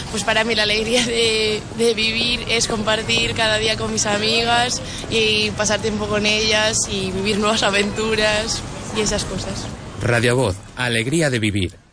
Pues para mí la alegría de vivir es compartir cada día con mis amigas y pasar tiempo con ellas y vivir nuevas aventuras y esas cosas. Radio Voz, alegría de vivir.